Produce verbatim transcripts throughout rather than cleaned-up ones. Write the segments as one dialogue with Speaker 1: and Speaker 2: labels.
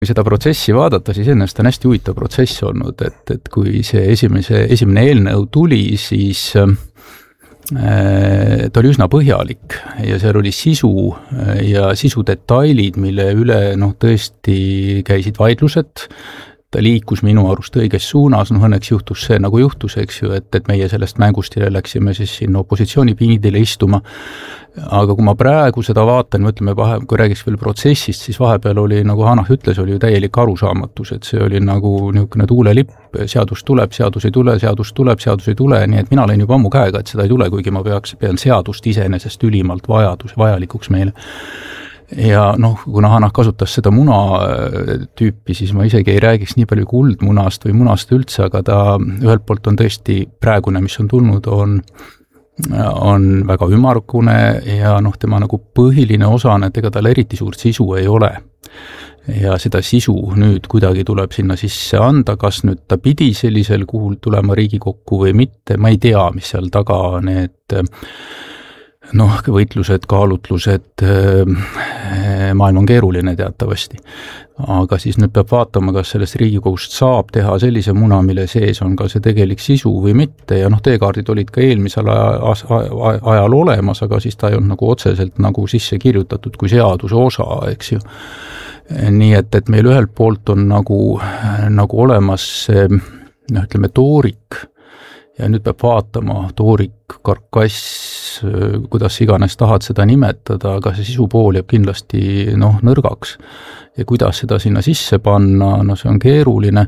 Speaker 1: Kui seda protsessi vaadata, siis ennast on hästi huvitav protsess olnud, et, et kui see esimese, esimene eelnõu tuli, siis äh, ta oli üsna põhjalik ja seal oli sisu ja sisu detailid, mille üle noh, tõesti käisid vaidlused. Ta liikus minu arust õiges suunas, noh õnneks juhtus see nagu juhtus, eks ju, et, et meie sellest mängust läksime siis sinna opositsiooni piidile istuma. Aga kui ma praegu seda vaatan, mõtleme, kui räägiks veel protsessist, siis vahepeal oli, nagu Hanah ütles, oli ju täielik arusaamatus, et see oli nagu niisugune tuulelipp, seadus tuleb, seadus ei tule, seadus tuleb, seadus ei tule, nii et mina olen juba ammu käega, et seda ei tule, kuigi ma peaks, pean seadust iseenesest ülimalt vajadus, vajalikuks meile. Ja noh, kuna Hanah kasutas seda muna tüüpi, siis ma isegi ei räägiks nii palju kuldmunast või munast üldse, aga ta ühelt poolt on tõesti praegune, mis on tulnud, on, on väga ümargune ja noh, tema nagu põhiline osa, et ega tal eriti suurt sisu ei ole. Ja seda sisu nüüd kuidagi tuleb sinna sisse anda, kas nüüd ta pidi sellisel kuhul tulema Riigikokku või mitte, ma ei tea, mis seal taga on, et noh, võitlused, kaalutlused, maailm on keeruline teatavasti. Aga siis nüüd peab vaatama, kas sellest Riigikogust saab teha sellise muna, mille sees on ka see tegelik sisu või mitte. Ja noh, teekaardid olid ka eelmisel ajal olemas, aga siis ta ei olnud nagu otseselt nagu sisse kirjutatud kui seaduse osa, eks ju. Nii et, et meil ühelt poolt on nagu, nagu olemas see, noh, ütleme, toorik. Ja nüüd peab vaatama, toorik, karkass, kuidas iganes tahad seda nimetada, aga see sisupool jääb kindlasti noh, nõrgaks. Ja kuidas seda sinna sisse panna, no see on keeruline.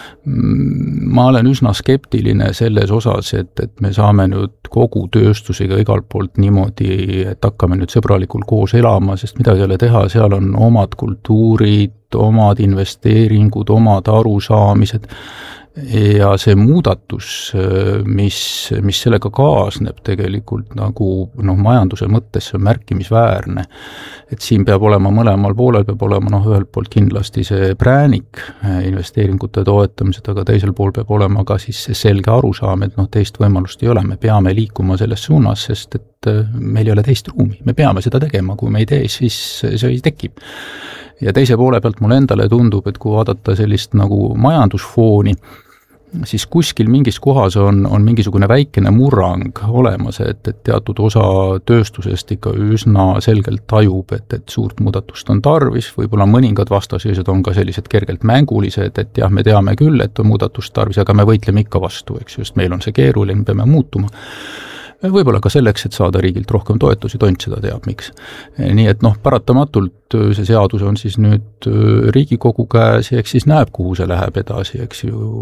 Speaker 1: Ma olen üsna skeptiline selles osas, et, et me saame nüüd kogu tööstusega igalt poolt niimoodi, et hakkame nüüd sõbralikul koos elama, sest midagi ei ole teha, seal on omad kultuurid, omad investeeringud, omad arusaamised. Ja see muudatus, mis, mis sellega kaasneb tegelikult nagu noh, majanduse mõttes on märkimisväärne. Et siin peab olema mõlemal poolel, peab olema noh, ühelt poolt kindlasti see präänik investeeringute toetamised, aga teisel pool peab olema ka siis see selge arusaam, et noh, teist võimalust ei ole, me peame liikuma selles suunas, sest et meil ei ole teist ruumi, me peame seda tegema, kui me ei tee, siis see ei tekib. Ja teise poole pealt mulle endale tundub, et kui vaadata sellist nagu majandusfooni, siis kuskil mingis kohas on, on mingisugune väikene murrang olemas, et, et teatud osa tööstusest ikka üsna selgelt tajub, et, et suurt muudatust on tarvis, võib-olla mõningad vastasseisud on ka sellised kergelt mängulised, et jah, me teame küll, et on muudatust tarvis, aga me võitleme ikka vastu, eks just, meil on see keeruline, peame muutuma. Võib-olla ka selleks, et saada riigilt rohkem toetusi, tont seda teab, miks. Nii et noh, paratamatult see seadus on siis nüüd Riigikogu käes ja eks siis näeb, kuhu see läheb edasi, eks ju.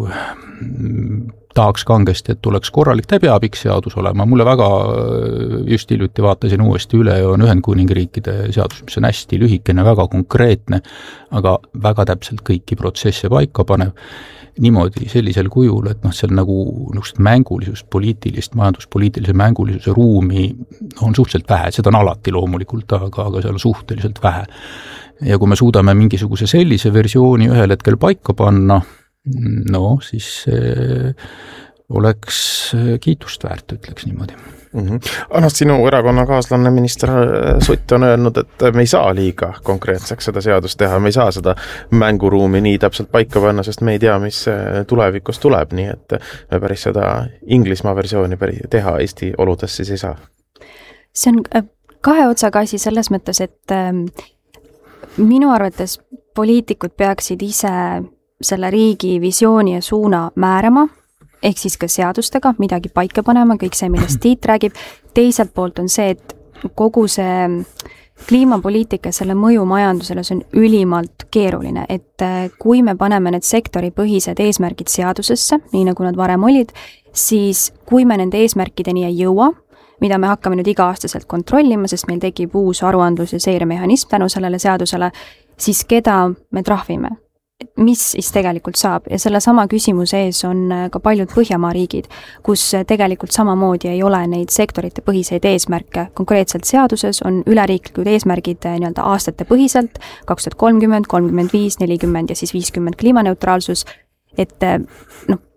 Speaker 1: Tahaks kangesti, et tuleks korralik, ta peab üks seadus olema. Mulle väga just hiljuti vaatasin uuesti üle, on Ühendkuningriikide seadus, mis on hästi lühikene, väga konkreetne, aga väga täpselt kõiki protsesse paika panev. Niimoodi sellisel kujul, et noh, seal nagu mängulisust, poliitilist, majanduspoliitilise mängulisuse ruumi on suhteliselt vähe, seda on alati loomulikult, aga, aga seal on suhteliselt vähe. Ja kui me suudame mingisuguse sellise versiooni ühel hetkel paika panna, no siis see oleks kiitust väärt, ütleks niimoodi.
Speaker 2: Mm-hmm. Anna, sinu erakonnakaaslane minister Sutt on öelnud, et me ei saa liiga konkreetseks seda seadust teha, me ei saa seda mänguruumi nii täpselt paika panna, sest me ei tea, mis tulevikus tuleb, nii et me päris seda Inglismaa versiooni päris teha Eesti oludes siis ei saa.
Speaker 3: See on kahe otsaga asi selles mõttes, et minu arvates poliitikud peaksid ise selle riigi visiooni ja suuna määrama, ehk siis ka seadustega midagi paika panema, kõik see, millest Tiit räägib. Teiselt poolt on see, et kogu see kliimapoliitika, selle mõju majandusele, see on ülimalt keeruline, et kui me paneme need sektoripõhised eesmärgid seadusesse, nii nagu nad varem olid, siis kui me nende eesmärkideni ei jõua, mida me hakkame nüüd iga-aastaselt kontrollima, sest meil tekib uus aruandlus ja seiremehhanism tänu sellele seadusele, siis keda me trahvime? Mis siis tegelikult saab ja selle sama küsimuse ees on ka paljud Põhjamaa riigid, kus tegelikult samamoodi ei ole neid sektorite põhiseid eesmärke. Konkreetselt seaduses on üleriiklikud eesmärgid nii-öelda aastate põhiselt, kaks tuhat kolmkümmend, kolmkümmend viis, nelikümmend ja siis viiskümmend kliimaneutraalsus, et noh,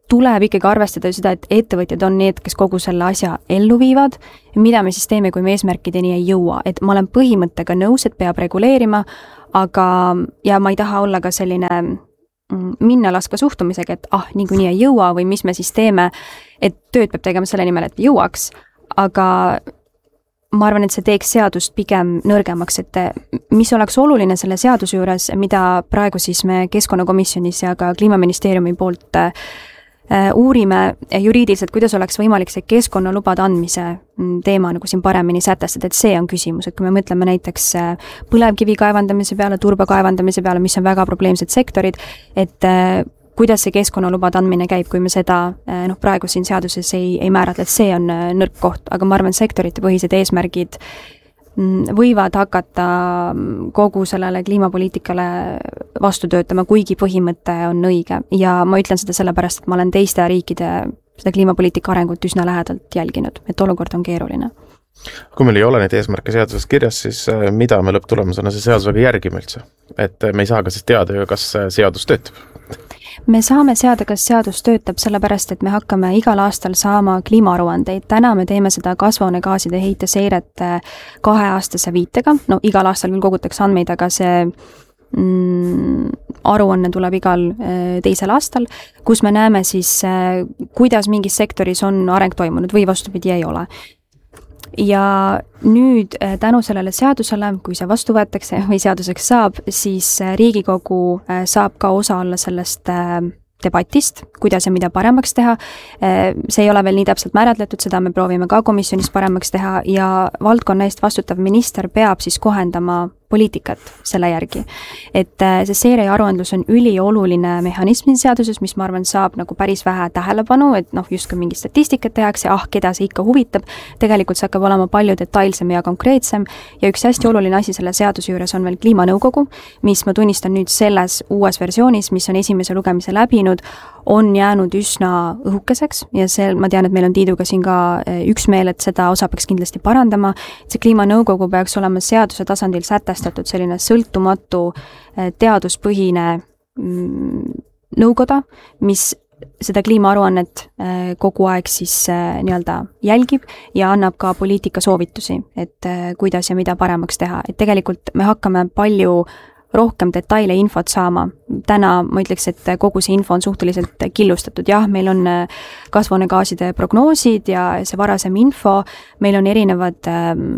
Speaker 3: tuleb ikkagi arvestada seda, et ettevõtjad on need, kes kogu selle asja ellu viivad, mida me siis teeme, kui me eesmärkideni ei jõua, et ma olen põhimõttega nõus, et peab reguleerima, aga, ja ma ei taha olla ka selline minna laska suhtumisega, et ah, niikuinii ei jõua või mis me siis teeme, et tööd peab tegema selle nimel, et jõuaks, aga ma arvan, et see teeks seadust pigem nõrgemaks, et mis oleks oluline selle seaduse juures, mida praegu siis me Keskkonnakomisjonis ja ka Kliimaministeeriumi poolt uurime juriidiliselt, kuidas oleks võimalik see keskkonnalubade andmise teema nagu siin paremini sätestada, et see on küsimus, et kui me mõtleme näiteks põlevkivi kaevandamise peale, turba kaevandamise peale, mis on väga probleemsed sektorid, et kuidas see keskkonnalubade andmine käib, kui me seda noh, praegu siin seaduses ei, ei määratle, et see on nõrk koht, aga ma arvan, sektorite põhised eesmärgid võivad hakata kogu sellele kliimapoliitikale vastu töötama, kuigi põhimõte on õige. Ja ma ütlen seda sellepärast, et ma olen teiste riikide seda kliimapoliitika arengut üsna lähedalt jälginud, et olukord on keeruline.
Speaker 2: Kui meil ei ole neid eesmärke seaduses kirjas, siis mida me lõpptulemusena see seadusega järgime üldse? Et me ei saa ka siis teada, kas seadus töötab?
Speaker 3: Me saame seada, kas seadus töötab, sellepärast, et me hakkame igal aastal saama kliimaaruandeid. Täna me teeme seda kasvuhoonegaaside heiteseiret kaheaastase viitega. No igal aastal küll kogutakse andmeid, aga see mm, aruanne tuleb igal teisel aastal, kus me näeme siis, kuidas mingis sektoris on areng toimunud või vastupidi ei ole. Ja nüüd tänu sellele seadusele, kui see vastu võetakse või seaduseks saab, siis Riigikogu saab ka osa olla sellest debatist, kuidas ja mida paremaks teha. See ei ole veel nii täpselt määratletud, seda me proovime ka komisjonis paremaks teha ja valdkonna eest vastutav minister peab siis kohendama poliitikat selle järgi. Et see seire ja aruandlus on ülioluline mehhanism seaduses, mis ma arvan saab nagu päris vähe tähelepanu, et noh, just kui mingi statistikat tehakse, ah, keda see ikka huvitab, tegelikult see hakkab olema palju detailsem ja konkreetsem ja üks hästi oluline asi selle seaduse juures on veel kliimanõukogu, mis ma tunnistan nüüd selles uues versioonis, mis on esimese lugemise läbinud, on jäänud üsna õhukeseks ja see, ma tean, et meil on Tiiduga siin ka üksmeel, et seda osa peaks kindlasti parandama. See kliimanõukogu peaks olema seaduse tasandil sätestatud selline sõltumatu teaduspõhine nõukoda, mis seda kliimaaruannet kogu aeg siis nii-öelda jälgib ja annab ka poliitika soovitusi, et kuidas ja mida paremaks teha. Et tegelikult me hakkame palju rohkem detaile infot saama. Täna ma ütleks, et kogu see info on suhteliselt killustatud. Jah, meil on kasvuhoonegaaside prognoosid ja see varasem info, meil on erinevad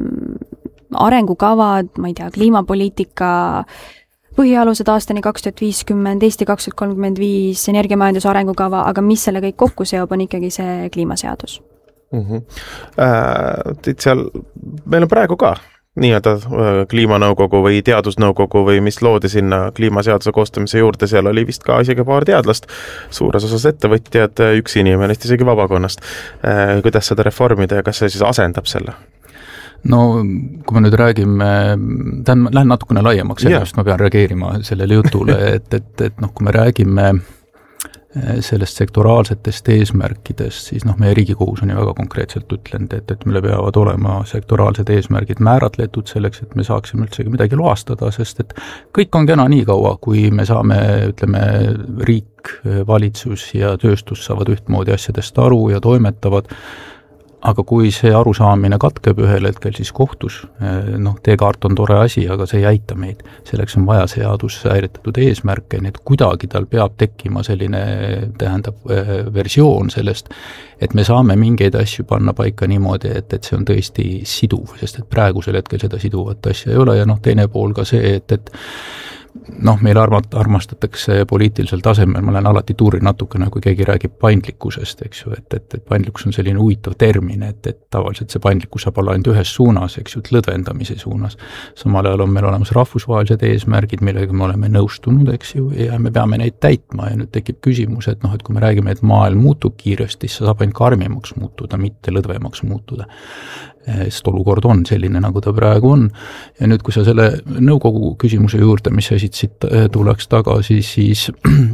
Speaker 3: arengukavad, ma ei tea, kliimapoliitika, põhialused aastani kaks tuhat viiskümmend, Eesti kaks tuhat kolmkümmend viis, energiamajanduse arengukava, aga mis selle kõik kokku seob, on ikkagi see kliimaseadus.
Speaker 2: Mm-hmm. Äh, seal, meil on praegu ka nii-öelda kliimanõukogu või teadusnõukogu või mis loodi sinna kliimaseaduse koostamise juurde, seal oli vist ka isegi paar teadlast, suures osas ettevõtjad, üks inimene, isegi vabakonnast. Kuidas seda reformida ja kas see siis asendab selle?
Speaker 1: No kui me nüüd räägime, tähendab, lähen natukene laiemaks, sellest ma pean reageerima sellele jutule, et, et, et noh, kui me räägime sellest sektoraalsetest eesmärkidest, siis noh, meie Riigikogus on ju väga konkreetselt ütlenud, et, et meile peavad olema sektoraalsed eesmärgid määratletud selleks, et me saaksime üldsegi midagi loastada, sest et kõik on kena nii kaua, kui me saame, ütleme, riik, valitsus ja tööstus saavad ühtmoodi asjadest aru ja toimetavad, aga kui see arusaamine katkeb ühel hetkel, siis kohtus, noh, teekaart on tore asi, aga see ei aita meid. Selleks on vaja seadus sääritatud eesmärke, nii et kuidagi tal peab tekkima selline, tähendab, versioon sellest, et me saame mingeid asju panna paika niimoodi, et, et see on tõesti siduv, sest et praegusel hetkel seda siduvat asja ei ole ja noh, teine pool ka see, et, et noh, meil armat, armastatakse poliitilisel tasemel, ma olen alati tuurin natukene, kui keegi räägib paindlikkusest, eks ju, et, et, et paindlikkus on selline huvitav termin, et, et tavaliselt see paindlikkus saab olla ainult ühes suunas, eks ju, et lõdvendamise suunas. Samal ajal on meil olemas rahvusvahelised eesmärgid, millega me oleme nõustunud, eks ju, ja me peame neid täitma ja nüüd tekib küsimus, et noh, et kui me räägime, et maailm muutub kiiresti, siis saab ainult karmimaks muutuda, mitte lõdvemaks muutuda. Sest olukord on selline, nagu ta praegu on. Ja nüüd, kui sa selle nõukogu küsimuse juurde, mis sa esitasid, tuleks tagasi, siis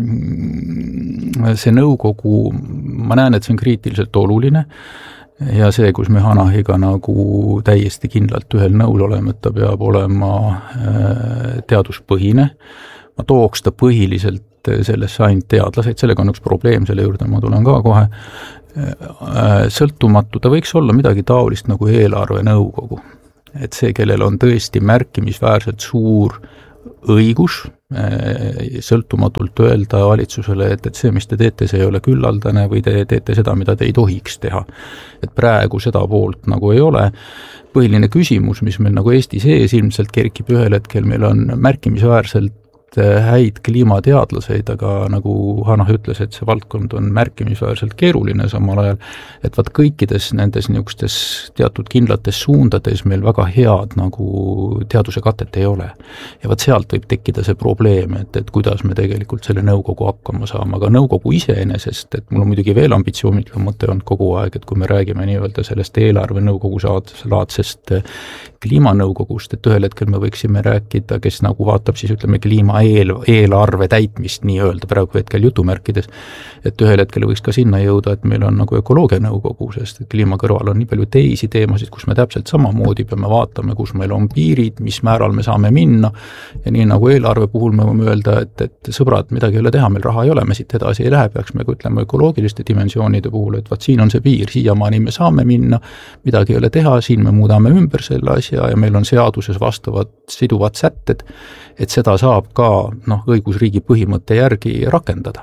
Speaker 1: see nõukogu, ma näen, et see on kriitiliselt oluline ja see, kus me Hanahiga nagu täiesti kindlalt ühel nõul oleme, et ta peab olema teaduspõhine. Ma tooks ta põhiliselt sellesse ainult teadlased, sellega on üks probleem, selle juurde ma tulen ka kohe. Sõltumatu, ta võiks olla midagi taolist nagu eelarvenõukogu. Et see, kellel on tõesti märkimisväärselt suur õigus sõltumatult öelda valitsusele, et, et see, mis te teete, see ei ole küllaldane või te teete seda, mida te ei tohiks teha. Et praegu seda poolt nagu ei ole. Põhiline küsimus, mis meil nagu Eesti sees ilmselt kerkib ühel hetkel, meil on märkimisväärselt häid kliimateadlaseid, aga nagu Hanah ütles, et see valdkond on märkimisväärselt keeruline samal ajal, et vaat kõikides nendes niisugustes teatud kindlates suundades meil väga head nagu teaduse katet ei ole. Ja vaat sealt võib tekkida see probleem, et, et kuidas me tegelikult selle nõukogu hakkama saame, aga nõukogu iseenesest, et mul on muidugi veel ambitsiooniga mõte on kogu aeg, et kui me räägime nii-öelda sellest eelarve nõukogu laadsest kliimanõukogust, et ühel hetkel me võiksime rääkida, kes nagu vaatab siis ütleme kliima eel, eelarve täitmist nii-öelda praegu hetkel jutumärkides, et ühel hetkel võiks ka sinna jõuda, et meil on nagu ökoloogia nõukogu, sest kliima kõrval on nii palju teisi teemasid, kus me täpselt samamoodi peame vaatama, kus meil on piirid, mis määral me saame minna ja nii nagu eelarve puhul me võime öelda, et, et sõbrad, midagi ei ole teha, meil raha ei ole, me siit edasi ei lähe, peaks me ütlema ökoloogiliste dimensioonide puhul, et vaat siin on see piir, siiamaani me saame minna, midagi ei ole teha, siin me muudame ümber selle asja ja meil on seaduses vastavad siduvad sätted, et seda saab ka noh, õigusriigi põhimõtte järgi rakendada.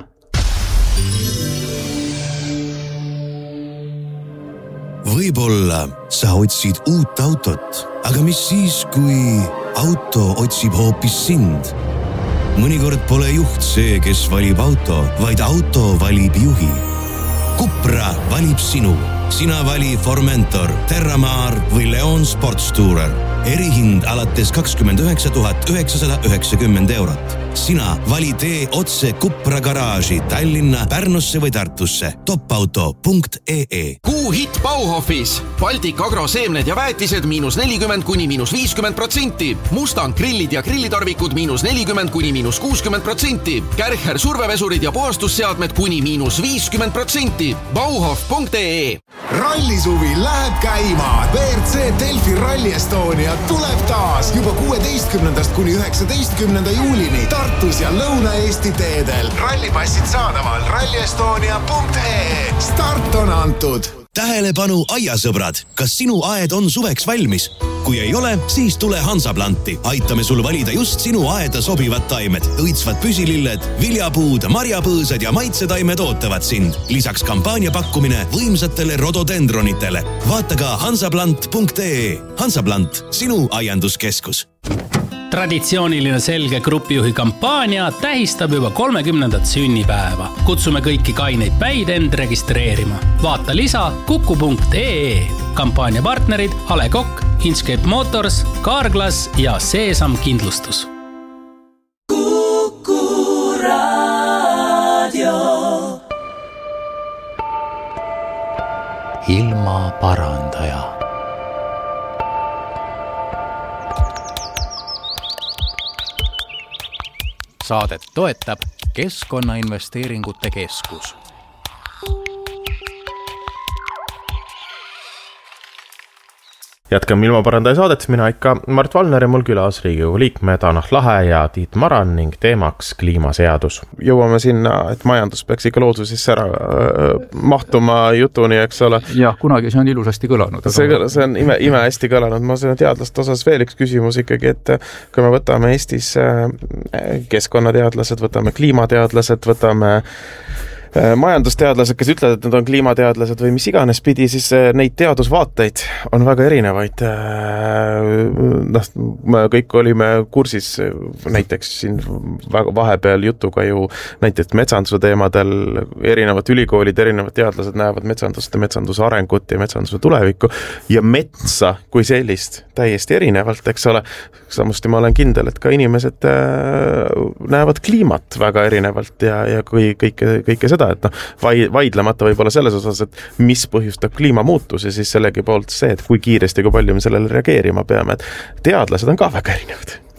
Speaker 4: Võib-olla sa otsid uut autot, aga mis siis, kui auto otsib hoopis sind? Mõnikord pole juht see, kes valib auto, vaid auto valib juhi. Cupra valib sinu. Sina vali Formentor, Terramar või Leon Sportstourer. Erihind alates kakskümmend üheksa tuhat üheksasada üheksakümmend eurot. Sina vali tee otse Cupra garaaži Tallinna, Pärnusse või Tartusse. topauto punkt ee.
Speaker 5: Kuu hitt Bauhofis. Baltic Agro seemned ja väetised miinus nelikümmend kuni miinus viiskümmend protsenti. Mustang grillid ja grillitarvikud miinus nelikümmend kuni miinus kuuskümmend protsenti. Kärcher survevesurid ja puhastusseadmed kuni miinus viiskümmend protsenti. Bauhof punkt ee.
Speaker 6: Rallisuvi läheb käima. V R C Delfi Rally Estonia tuleb taas juba kuueteistkümnendast kuni üheksateistkümnenda juulini Tartus ja Lõuna-Eesti teedel. Rallipassid saadaval ralli estonia punkt ee. Start on antud.
Speaker 4: Tähelepanu aiasõbrad, kas sinu aed on suveks valmis? Kui ei ole, siis tule Hansaplanti. Aitame sul valida just sinu aeda sobivad taimed. Õitsvad püsililled, viljapuud, marjapõõsad ja maitsetaimed ootavad sind. Lisaks kampaania pakkumine võimsatele rododendronitele. Vaata ka hansaplant punkt ee. Hansaplant, sinu aianduskeskus.
Speaker 7: Traditsiooniline selge grupijuhi kampaania tähistab juba kolmekümnendat sünnipäeva. Kutsume kõiki kaineid päid end registreerima. Vaata lisa kuku punkt ee. Kampaania partnerid A Le Coq, Inscape Motors, Carglass ja Seesam Kindlustus. Kuku Raadio. Ilma parandaja. Saadet toetab Keskkonnainvesteeringute Keskus.
Speaker 2: Jätkame ilmaparandaja saadet, mina ikka Mart Valner ja mul külas Riigikogu liikmed Hanah Lahe ja Tiit Maran ning teemaks kliimaseadus. Jõuame sinna, et majandus peaks ikka loodusesse ära äh, mahtuma jutuni, eks ole.
Speaker 1: Jah, kunagi see on ilusasti kõlanud.
Speaker 2: See, see on ime, ime hästi kõlanud. Ma olen teadlaste osas veel üks küsimus ikkagi, et kui me võtame Eestis äh, keskkonnateadlased, võtame kliimateadlased, võtame majandusteadlased, kes ütlevad, et nad on kliimateadlased või mis iganes pidi, siis neid teadusvaateid on väga erinevaid. Noh, me kõik olime kursis näiteks siin vahepeal jutuga ju näiteks metsanduse teemadel, erinevad ülikoolid, erinevad teadlased näevad metsandust ja metsanduse arengut ja metsanduse tulevikku ja metsa kui sellist täiesti erinevalt, eks ole. Samuti ma olen kindel, et ka inimesed näevad kliimat väga erinevalt ja, ja kui kõike, kõike seda, et noh, vaidlemata võib olla selles osas, et mis põhjustab kliimamuutusi, siis sellegi poolt see, et kui kiiresti, kui palju me sellele reageerima peame, et teadlased on ka väga erinevad.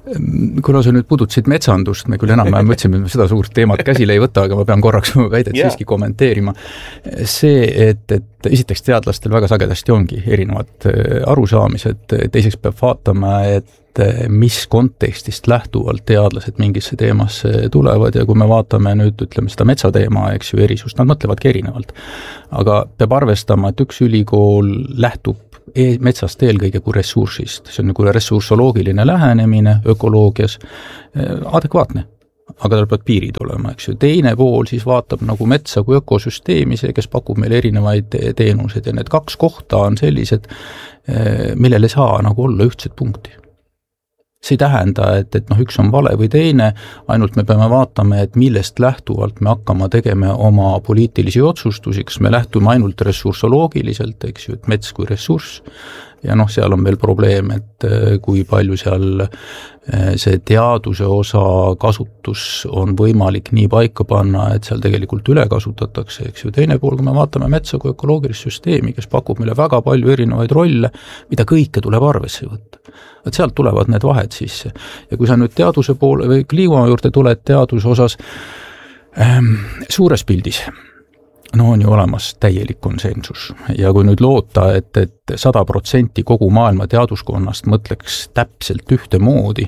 Speaker 1: kuna sa nüüd puudutasid metsandust, me küll enam mõtlesime, et me seda suurt teemat käsile ei võta, aga ma pean korraks väidet yeah. siiski kommenteerima. See, et, et esiteks teadlastel väga sagedasti ongi erinevad arusaamised, teiseks peab vaatama, et mis kontekstist lähtuvalt teadlased mingisse teemasse tulevad ja kui me vaatame nüüd, ütleme seda metsateema, eks ju, erisust, nad mõtlevadki erinevalt. Aga peab arvestama, et üks ülikool lähtub metsast eelkõige kui ressursist, see on nagu ressursoloogiline lähenemine ökoloogias, adekvaatne, aga tal peavad piirid olema, eks ju. Teine pool siis vaatab nagu metsa kui ökosüsteemi, see, kes pakub meile erinevaid teenused ja need kaks kohta on sellised, millel ei saa nagu olla ühtset punkti. See ei tähenda, et, et noh, üks on vale või teine, ainult me peame vaatama, et millest lähtuvalt me hakkama tegema oma poliitilisi otsustusi, kas me lähtume ainult ressursoloogiliselt, eks ju, et mets kui ressurss, ja noh, seal on veel probleem, et kui palju seal see teaduse osa kasutus on võimalik nii paika panna, et seal tegelikult üle kasutatakse, eks ju. Teine pool, kui me vaatame metsa kui ökoloogilist süsteemi, kes pakub meile väga palju erinevaid rolle, mida kõike tuleb arvesse võtta. Et sealt tulevad need vahed sisse. Ja kui sa nüüd teaduse poole või kliima juurde tuled teaduse osas ähm, suures pildis, no on ju olemas täielik konsensus. Ja kui nüüd loota, et, et sada protsenti kogu maailma teaduskonnast mõtleks täpselt ühte moodi,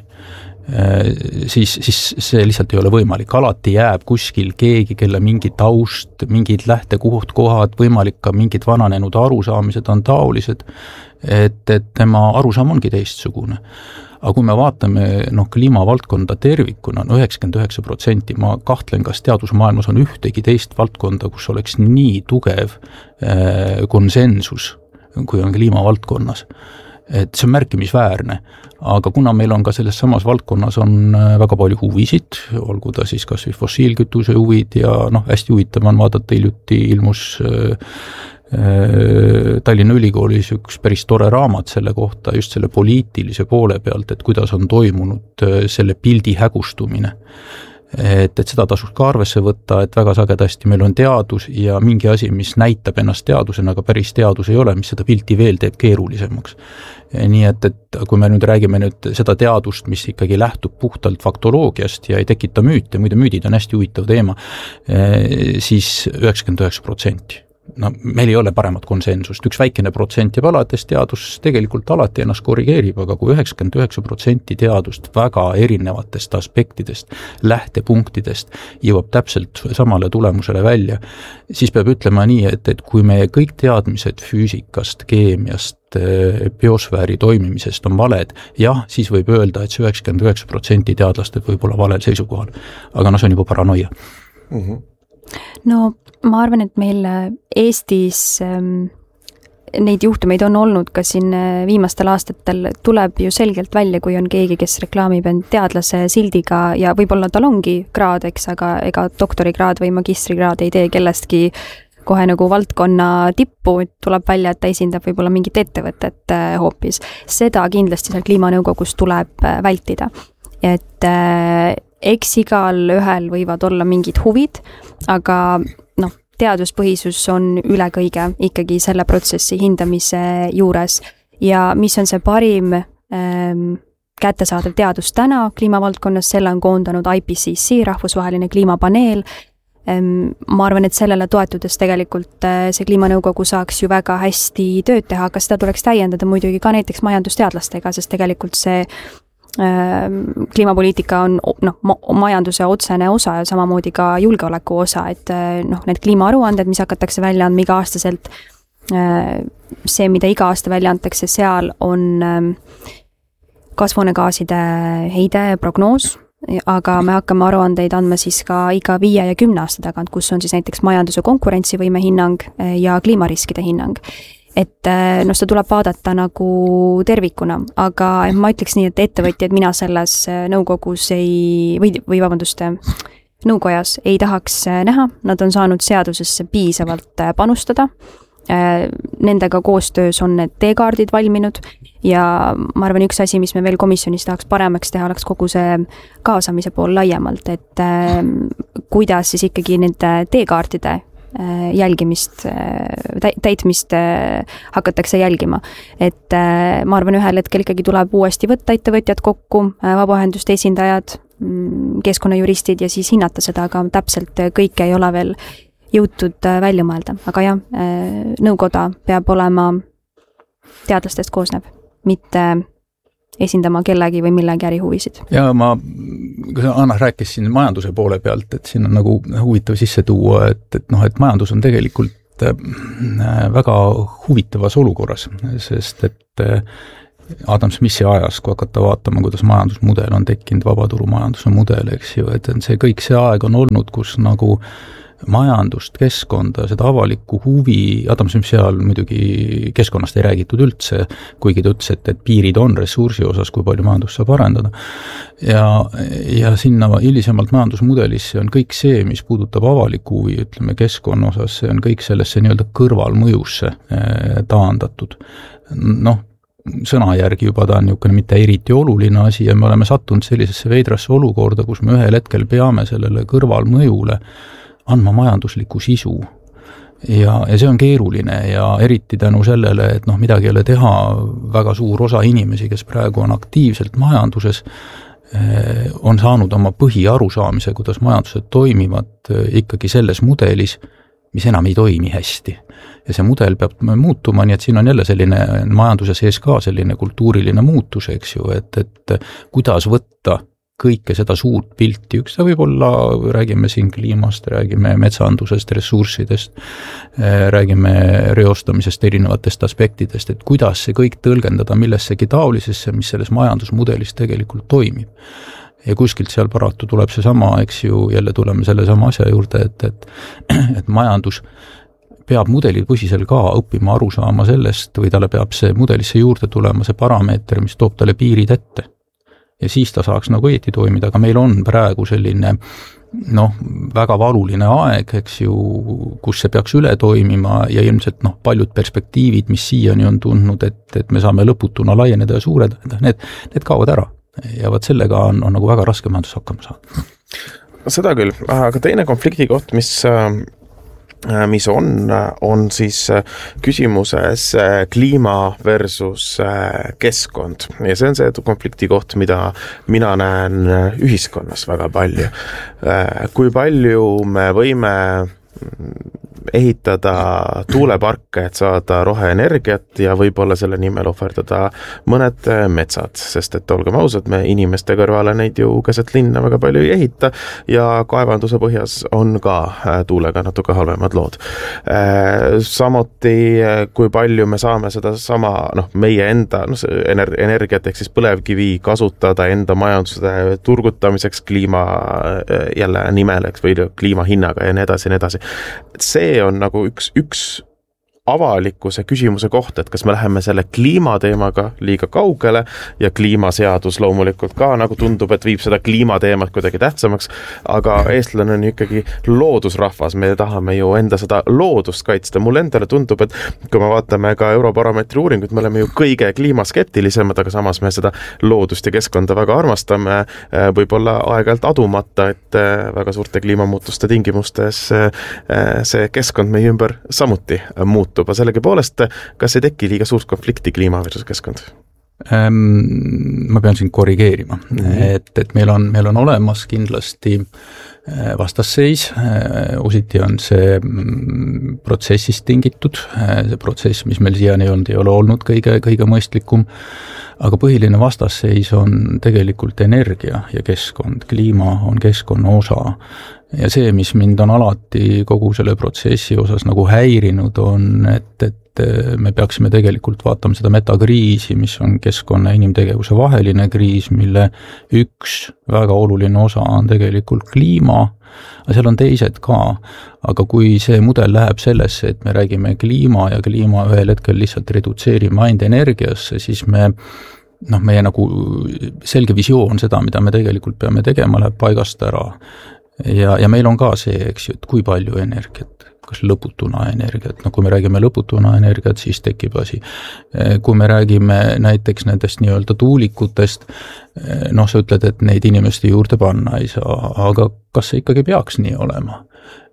Speaker 1: siis, siis see lihtsalt ei ole võimalik. Alati jääb kuskil keegi, kelle mingi taust, mingid lähtekoht kohad, võimalik ka mingid vananenud arusaamised on taolised, et, et tema arusaam ongi teistsugune. Aga kui me vaatame noh, kliimavaldkonda tervikuna, no üheksakümmend üheksa protsenti, ma kahtlen, kas teadusmaailmas on ühtegi teist valdkonda, kus oleks nii tugev äh, konsensus, kui on kliimavaldkonnas. Et see on märkimisväärne, aga kuna meil on ka selles samas valdkonnas on väga palju huvisid, olgu ta siis kas või fossiilkütuse huvid ja noh, hästi huvitav on vaadata, hiljuti ilmus äh, Tallinna Ülikoolis üks päris tore raamat selle kohta, just selle poliitilise poole pealt, et kuidas on toimunud selle pildi hägustumine. Et, et seda tasuks ka arvesse võtta, et väga sagedasti meil on teadus ja mingi asi, mis näitab ennast teadusena, aga päris teadus ei ole, mis seda pilti veel teeb keerulisemaks. Nii et, et kui me nüüd räägime nüüd seda teadust, mis ikkagi lähtub puhtalt faktoloogiast ja ei tekita müüte, muide müüdid on hästi huvitav teema, siis üheksakümmend üheksa protsenti. No, meil ei ole paremat konsensust, üks väikene protsent jääb alates teadus tegelikult alati ennast korrigeerib, aga kui üheksakümmend üheksa protsenti teadust väga erinevatest aspektidest, lähtepunktidest jõuab täpselt samale tulemusele välja, siis peab ütlema nii, et, et kui meie kõik teadmised füüsikast, keemiast, biosfääri toimimisest on valed, jah, siis võib öelda, et see üheksakümmend üheksa protsenti teadlastel võib olla valel seisukohal, aga no see on juba paranoia.
Speaker 2: Mm-hmm.
Speaker 3: No ma arvan, et meil Eestis ähm, neid juhtumeid on olnud ka siin viimastel aastatel, tuleb ju selgelt välja, kui on keegi, kes reklaamib end teadlase sildiga ja võib-olla tal ongi kraad, eks, aga ega doktorikraad või magistrikraad ei tee kellestki kohe nagu valdkonna tippu, tuleb välja, et ta esindab võib-olla mingit ettevõtet äh, hoopis. Seda kindlasti seal kliimanõukogus tuleb äh, vältida. Et äh, eks igal ühel võivad olla mingid huvid, aga noh, teaduspõhisus on üle kõige ikkagi selle protsessi hindamise juures ja mis on see parim ähm, kättesaadav teadus täna kliimavaldkonnas, selle on koondanud I P C C, rahvusvaheline kliimapaneel. Ähm, ma arvan, et sellele toetudes tegelikult äh, see kliimanõukogu saaks ju väga hästi tööd teha, aga seda tuleks täiendada muidugi ka näiteks majandusteadlastega, sest tegelikult see kliimapoliitika on noh, majanduse otsene osa ja samamoodi ka julgeoleku osa, et noh, need kliimaaruanded, mis hakatakse välja andma iga aastaselt, see, mida iga aasta välja antakse, seal on kasvuhoonegaaside heide prognoos, aga me hakkame aruandeid andma siis ka iga viie ja kümne aasta tagant, kus on siis näiteks majanduse konkurentsivõime hinnang ja kliimariskide hinnang. Et noh, seda tuleb vaadata nagu tervikuna, aga ma ütleks nii, et ettevõtjad mina selles nõukogus ei, või, või vabandust, nõukojas ei tahaks näha, nad on saanud seadusesse piisavalt panustada, nendega koostöös on need teekaardid valminud ja ma arvan, üks asi, mis me veel komisjonis tahaks paremaks teha, oleks kogu see kaasamise pool laiemalt, et kuidas siis ikkagi nende teekaartide jälgimist, täitmist hakatakse jälgima. Et ma arvan, ühel hetkel ikkagi tuleb uuesti võtta ettevõtjad kokku, vabaühenduste esindajad, keskkonnajuristid ja siis hinnata seda, aga täpselt kõike ei ole veel jõutud välja mõelda. Aga jah, nõukoda peab olema teadlastest koosneb, mitte esindama kellegi või millegi ärihuvisid.
Speaker 1: Ja ma, Anna rääkis siin majanduse poole pealt, et siin on nagu huvitav sisse tuua, et, et, noh, et majandus on tegelikult väga huvitavas olukorras, sest et Adam Smithi ajas, kui hakata vaatama, kuidas majandusmudel on tekkinud, vabaturumajanduse mudel, eks ju, et see kõik see aeg on olnud, kus nagu majandust, keskkonda, seda avalikku huvi, Adam Smithi ajal muidugi keskkonnast ei räägitud üldse, kuigi ta ütles, et, et piirid on ressursi osas, kui palju majandust saab arendada. Ja, ja sinna hilisemalt majandusmudelisse on kõik see, mis puudutab avalikku huvi, ütleme keskkonna osas, see on kõik sellesse nii-öelda kõrvalmõjusse taandatud. Noh, sõna järgi juba ta on niisugune mitte eriti oluline asi ja me oleme sattunud sellisesse veidrasse olukorda, kus me ühel hetkel peame sellele kõrvalmõjule andma majandusliku sisu. Ja, ja see on keeruline ja eriti tänu sellele, et noh, midagi ei ole teha, väga suur osa inimesi, kes praegu on aktiivselt majanduses, on saanud oma põhiarusaamise, kuidas majandused toimivad ikkagi selles mudelis, mis enam ei toimi hästi. Ja see mudel peab muutuma, nii et siin on jälle selline majanduse sees ka selline kultuuriline muutus, eks ju, et, et kuidas võtta kõike seda suurt pilti, üks ta võib olla, räägime siin kliimast, räägime metsandusest, ressurssidest, räägime reostamisest, erinevatest aspektidest, et kuidas see kõik tõlgendada millessegi taolisesse, mis selles majandusmudelis tegelikult toimib. Ja kuskilt seal paratu tuleb see sama, eks ju, jälle tuleme selle sama asja juurde, et, et, et majandus peab mudeli põsisel ka õppima aru saama sellest või talle peab see mudelisse juurde tulema see parameeter, mis toob talle piirid ette. Ja siis ta saaks nagu õieti toimida, aga meil on praegu selline noh, väga valuline aeg, eks ju, kus see peaks üle toimima ja ilmselt noh, paljud perspektiivid, mis siiani on tundnud, et, et me saame lõputuna laieneda ja suuredada, need, need kaovad ära ja võt sellega on, on nagu väga raske majandus hakkama saada.
Speaker 2: Seda küll, aga teine konflikti koht, mis mis on, on siis küsimuses kliima versus keskkond. Ja see on see konflikti koht, mida mina näen ühiskonnas väga palju. Kui palju me võime ehitada tuuleparke, et saada roheenergiat ja võib-olla selle nimel ohverdada mõned metsad, sest et olgem ausad, me inimeste kõrvale neid ju keset linna väga palju ei ehita ja kaevanduse põhjas on ka tuulega natuke halvemad lood. Samuti, kui palju me saame seda sama, noh, meie enda no, energiat ehk siis põlevkivi kasutada enda majanduse turgutamiseks kliima jälle nimel, eks, või kliima hinnaga ja nii edasi ja nii edasi. See on nagu üks, üks avalikkuse küsimuse koht, et kas me läheme selle kliimateemaga liiga kaugele ja kliimaseadus loomulikult ka nagu tundub, et viib seda kliimateemat kuidagi tähtsamaks, aga eestlane on ikkagi loodusrahvas, me tahame ju enda seda loodust kaitsta. Mulle endale tundub, et kui me vaatame ka Eurobaromeetri uuringut, me oleme ju kõige kliimaskeptilisemad, aga samas me seda loodust ja keskkonda väga armastame, võib-olla aeg-ajalt adumata, et väga suurte kliimamuutuste tingimustes see keskkond meie ümber samuti muutub. Aga sellegi poolest, kas ei teki liiga suurt konflikti kliima versus keskkond?
Speaker 1: Ma pean siin korrigeerima, mm-hmm. et, et meil on, meil on olemas kindlasti vastasseis, ositi on see protsessist tingitud, see protsess, mis meil siiani ei olnud, ei ole olnud kõige, kõige mõistlikum, aga põhiline vastasseis on tegelikult energia ja keskkond, kliima on keskkonna osa. Ja see, mis mind on alati kogu selle protsessi osas nagu häirinud on, et, et me peaksime tegelikult vaatama seda metakriisi, mis on keskkonna ja inimtegevuse vaheline kriis, mille üks väga oluline osa on tegelikult kliima, aga seal on teised ka. Aga kui see mudel läheb sellesse, et me räägime kliima ja kliima ühel hetkel lihtsalt redutseerime ainult energiasse, siis me noh, meie nagu selge visioon seda, mida me tegelikult peame tegema, läheb paigast ära. Ja, ja meil on ka see, eks ju, et kui palju energiat, kas lõputuna energiat, no kui me räägime lõputuna energiat, siis tekib asi. Kui me räägime näiteks nendest nii-öelda tuulikutest, noh, sa ütled, et neid inimeste juurde panna ei saa, aga kas see ikkagi peaks nii olema?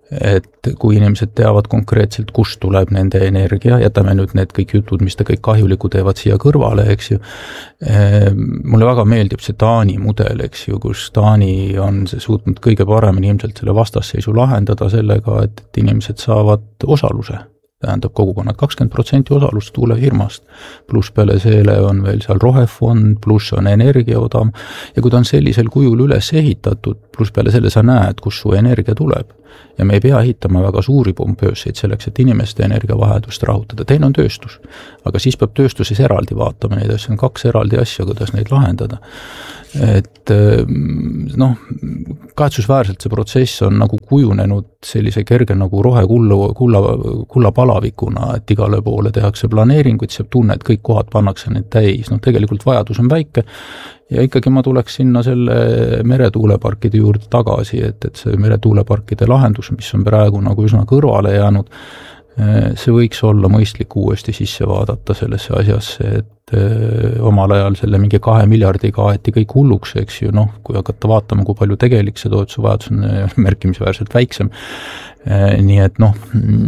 Speaker 1: et kui inimesed teavad konkreetselt, kust tuleb nende energia, jätame nüüd need kõik jutud, mis ta kõik kahjulikku teevad siia kõrvale, eks ju. Mulle väga meeldib see Taani mudel, eks ju, kus Taani on suutnud kõige paremini ilmselt selle vastasseisu lahendada sellega, et, et inimesed saavad osaluse. Tähendab kogukonnad kakskümmend protsenti osalust tuulefirmast, pluss peale seele on veel seal rohefond, pluss on energia odav ja kui ta on sellisel kujul üles ehitatud, pluss peale selle sa näed, kus su energia tuleb ja me ei pea ehitama väga suuri pompööseid selleks, et inimeste energiavahetust rahutada, teine on tööstus, aga siis peab tööstuses eraldi vaatama neid asju, on kaks eraldi asja, kuidas neid lahendada. Et noh, kahetsusväärselt see protsess on nagu kujunenud sellise kerge nagu rohekullu, kulla, kulla palavikuna, et igale poole tehakse planeeringuid, saab tunne, et kõik kohad pannakse need täis, noh tegelikult vajadus on väike ja ikkagi ma tuleks sinna selle meretuuleparkide juurde tagasi, et, et see meretuuleparkide lahendus, mis on praegu nagu üsna kõrvale jäänud, see võiks olla mõistlik uuesti sisse vaadata sellesse asjasse, et omal ajal selle mingi kahe miljardiga aeti kõik hulluks, eks ju, noh, kui hakata vaatama, kui palju tegelik see toetuse vajadus on märkimisväärselt väiksem. Nii et noh,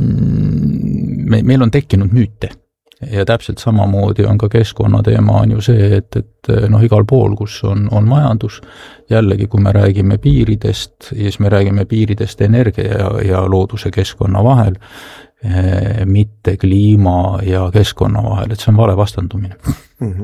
Speaker 1: me, meil on tekkinud müüte ja täpselt samamoodi on ka keskkonna teema on ju see, et, et noh, igal pool, kus on, on majandus, jällegi kui me räägime piiridest ja siis me räägime piiridest energia ja, ja looduse keskkonna vahel, mitte kliima ja keskkonna vahel, et see on vale vastandumine. Mm-hmm.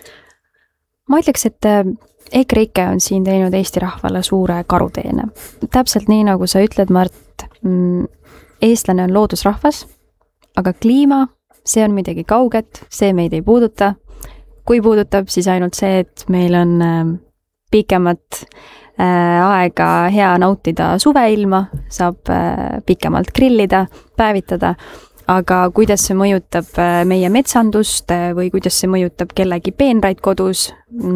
Speaker 3: Ma ütleks, et E K R I K E on siin teinud Eesti rahvale suure karuteene. Täpselt nii, nagu sa ütled, Mart, eestlane on loodusrahvas, aga kliima, see on midagi kauget, see meid ei puuduta. Kui puudutab, siis ainult see, et meil on pikemat aega hea nautida suveilma, saab pikemalt grillida, päevitada, aga kuidas see mõjutab meie metsandust või kuidas see mõjutab kellegi peenraid kodus,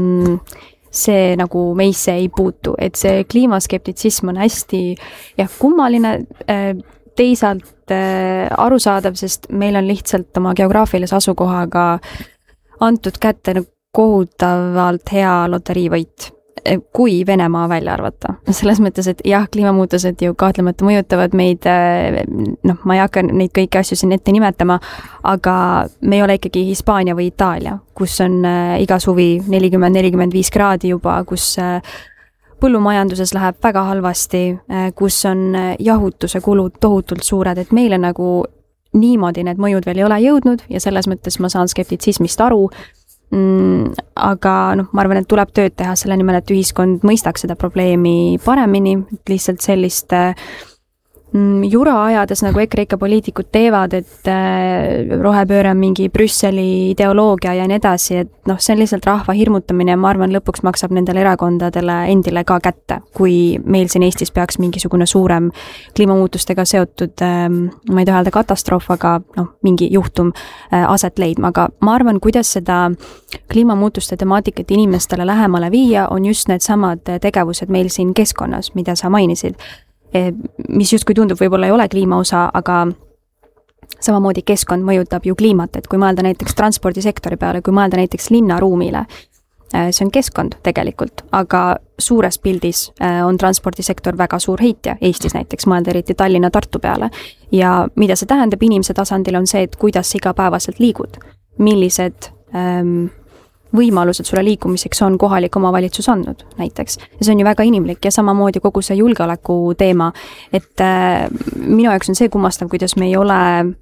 Speaker 3: see nagu meisse ei puutu, et see kliimaskeptitsism on hästi jah, kummaline, teisalt arusaadav, sest meil on lihtsalt oma geograafilise asukohaga antud kätte kohutavalt hea loteriivõit, kui Venemaa välja arvata. Selles mõttes, et jah, kliimamuutused ju kahtlemata mõjutavad meid, noh, ma ei hakka neid kõiki asju siin ette nimetama, aga me ei ole ikkagi Hispaania või Itaalia, kus on iga suvi nelikümmend nelikümmend viis kraadi juba, kus põllumajanduses läheb väga halvasti, kus on jahutuse kulud tohutult suured, et meile nagu niimoodi need mõjud veel ei ole jõudnud ja selles mõttes ma saan skeptitsismist aru, Mm, aga noh, ma arvan, et tuleb tööd teha selle nimel, et ühiskond mõistaks seda probleemi paremini, et lihtsalt sellist mm, jura ajades, nagu E K R I K E poliitikud teevad, et äh, rohepööre on mingi Brüsseli ideoloogia ja nii edasi, et noh, see on lihtsalt rahva hirmutamine ja ma arvan, lõpuks maksab nendele erakondadele endile ka kätte, kui meil siin Eestis peaks mingisugune suurem kliimamuutustega seotud, äh, ma ei taha öelda katastroof, aga noh, mingi juhtum äh, aset leidma, aga ma arvan, kuidas seda kliimamuutuste temaatikat inimestele lähemale viia, on just need samad tegevused meil siin keskkonnas, mida sa mainisid, mis justkui tundub võib-olla ei ole kliima osa, aga samamoodi keskkond mõjutab ju kliimat, et kui mõelda näiteks transpordisektori peale, kui mõelda näiteks linnaruumile, see on keskkond tegelikult, aga suures pildis on transpordisektor väga suur heitja, Eestis näiteks, mõelda eriti Tallinna Tartu peale. Ja mida see tähendab inimese tasandil on see, et kuidas igapäevaselt liigud, millised ähm, võimalused sulle liikumiseks on kohalik omavalitsus andnud näiteks. Ja see on ju väga inimlik ja samamoodi kogu see julgeoleku teema, et äh, minu jaoks on see kummastav, kuidas me ei ole,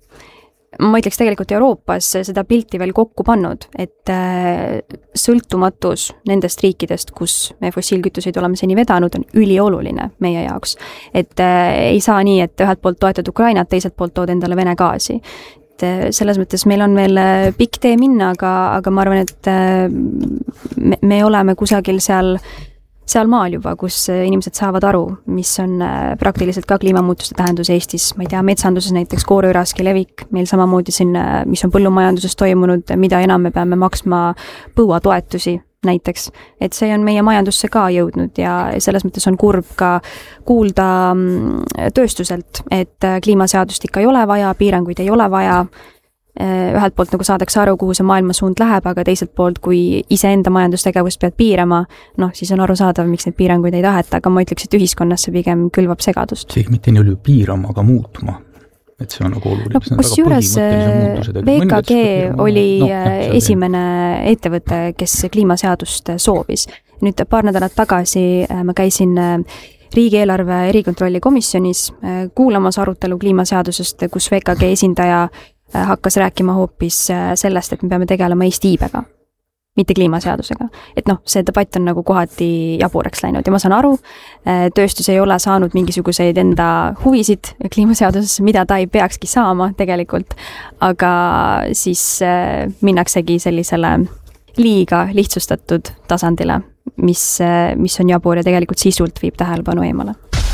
Speaker 3: ma ütleks tegelikult Euroopas seda pilti veel kokku pannud, et äh, sõltumatus nendest riikidest, kus me fossiilkütuseid oleme seni vedanud, on ülioluline meie jaoks. Et äh, ei saa nii, et ühelt poolt toetad Ukrainat, teiselt poolt tood endale Vene gaasi. Selles mõttes meil on veel pikk tee minna, aga, aga ma arvan, et me, me oleme kusagil seal, seal maal juba, kus inimesed saavad aru, mis on praktiliselt ka kliimamuutuste tähendus Eestis. Ma ei tea, metsanduses näiteks kooreüraski levik, meil samamoodi siin, mis on põllumajanduses toimunud, mida enam me peame maksma põuatoetusi näiteks, et see on meie majandusse ka jõudnud ja selles mõttes on kurb ka kuulda tööstuselt, et kliimaseadust ikka ei ole vaja, piiranguid ei ole vaja, ühelt poolt nagu saadakse aru, kuhu see maailmasuund läheb, aga teiselt poolt, kui iseenda majandustegevust pead piirama, noh, siis on arusaadav, miks neid piiranguid ei taheta, aga ma ütleks, et ühiskonnas see pigem külvab segadust.
Speaker 1: See mitte nii oli piirama, aga muutma. Et see on nagu oluline.
Speaker 3: No, kus juures V K G oli no, no, esimene ettevõte, kes kliimaseadust soovis. Nüüd paar nädalat tagasi ma käisin riigieelarve erikontrolli komisjonis kuulamas arutelu kliimaseadusest, kus V K G esindaja hakkas rääkima hoopis sellest, et me peame tegelema Eesti iibega, mitte kliimaseadusega. Et noh, see debatt on nagu kohati jaburaks läinud ja ma saan aru, tööstus ei ole saanud mingisuguseid enda huvisid kliimaseadusesse, mida ta ei peakski saama tegelikult, aga siis minnaksegi sellisele liiga lihtsustatud tasandile, mis, mis on jabur ja tegelikult sisult viib tähelepanu eemale.